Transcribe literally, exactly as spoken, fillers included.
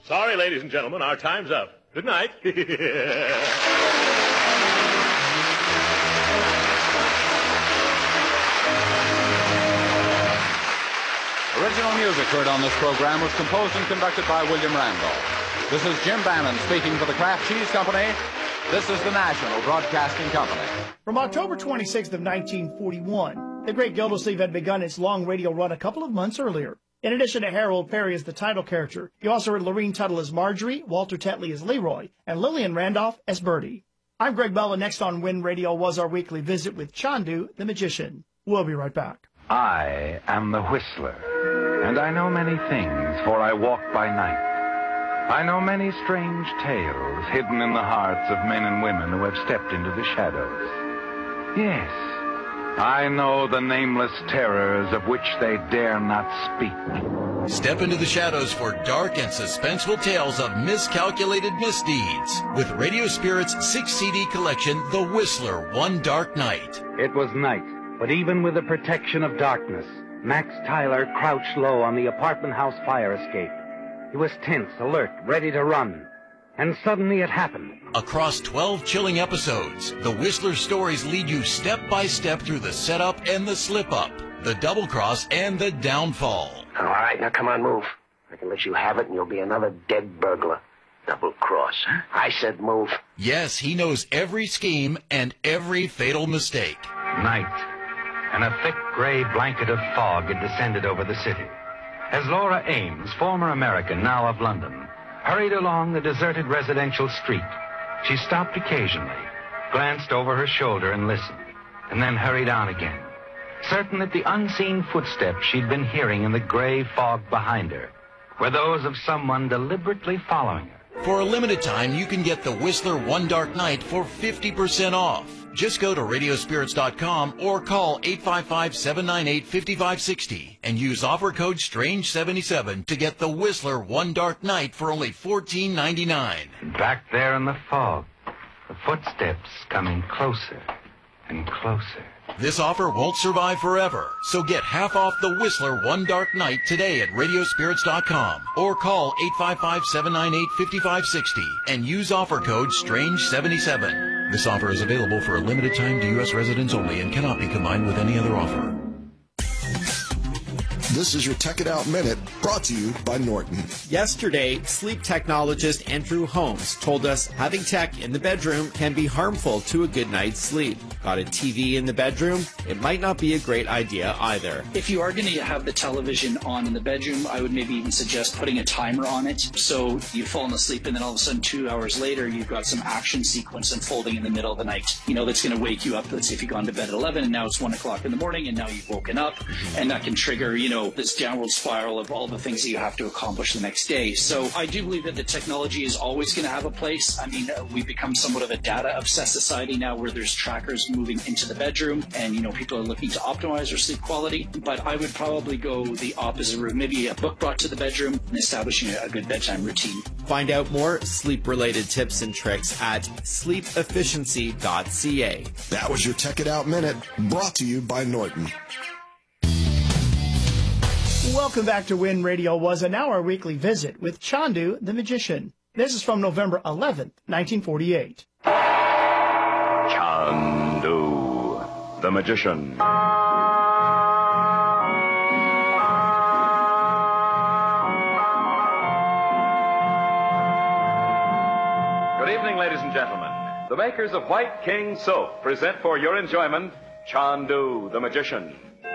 Sorry, ladies and gentlemen, our time's up. Good night. Original music heard on this program was composed and conducted by William Randolph. This is Jim Bannon speaking for the Kraft Cheese Company. This is the National Broadcasting Company. From October twenty-sixth of nineteen forty-one, The Great Gildersleeve had begun its long radio run a couple of months earlier. In addition to Harold Perry as the title character, you also heard Lorene Tuttle as Marjorie, Walter Tetley as Leroy, and Lillian Randolph as Bertie. I'm Greg Bell, and next on Win Radio was our weekly visit with Chandu, the magician. We'll be right back. I am the Whistler, and I know many things, for I walk by night. I know many strange tales hidden in the hearts of men and women who have stepped into the shadows. Yes, I know the nameless terrors of which they dare not speak. Step into the shadows for dark and suspenseful tales of miscalculated misdeeds with Radio Spirit's six C D collection, The Whistler, One Dark Night. It was night, but even with the protection of darkness, Max Tyler crouched low on the apartment house fire escape. He was tense, alert, ready to run. And suddenly it happened. Across twelve chilling episodes, the Whistler stories lead you step by step through the setup and the slip-up, the double-cross and the downfall. All right, now come on, move. I can let you have it and you'll be another dead burglar. Double-cross. I said move. Yes, he knows every scheme and every fatal mistake. Night, and a thick gray blanket of fog had descended over the city. As Laura Ames, former American, now of London, hurried along the deserted residential street, she stopped occasionally, glanced over her shoulder and listened, and then hurried on again, certain that the unseen footsteps she'd been hearing in the gray fog behind her were those of someone deliberately following her. For a limited time, you can get the Whistler One Dark Night for fifty percent off. Just go to radio spirits dot com or call eight five five, seven nine eight, five five six zero and use offer code strange seventy-seven to get the Whistler One Dark Night for only fourteen ninety-nine. Back there in the fog, the footsteps coming closer and closer. This offer won't survive forever, so get half off the Whistler One Dark Night today at radio spirits dot com or call eight five five, seven nine eight, five five six zero and use offer code strange seventy-seven. This offer is available for a limited time to U S residents only and cannot be combined with any other offer. This is your Tech It Out Minute, brought to you by Norton. Yesterday, sleep technologist Andrew Holmes told us having tech in the bedroom can be harmful to a good night's sleep. Got a T V in the bedroom? It might not be a great idea either. If you are going to have the television on in the bedroom, I would maybe even suggest putting a timer on it. So you've fallen asleep and then all of a sudden two hours later, you've got some action sequence unfolding in the middle of the night. You know, that's going to wake you up. Let's say if you've gone to bed at eleven and now it's one o'clock in the morning and now you've woken up, and that can trigger, you know, this downward spiral of all the things that you have to accomplish the next day. So I do believe that the technology is always going to have a place. I mean, uh, we've become somewhat of a data obsessed society now where there's trackers moving into the bedroom and, you know, people are looking to optimize their sleep quality. But I would probably go the opposite route. Maybe a book brought to the bedroom and establishing a, a good bedtime routine. Find out more sleep-related tips and tricks at sleep efficiency dot c a. That was your Tech It Out Minute, brought to you by Norton. Welcome back to Win Radio Was, and now our weekly visit with Chandu, the magician. This is from November eleventh, nineteen forty-eight. Chandu, the magician. Good evening, ladies and gentlemen. The makers of White King Soap present for your enjoyment Chandu, the magician.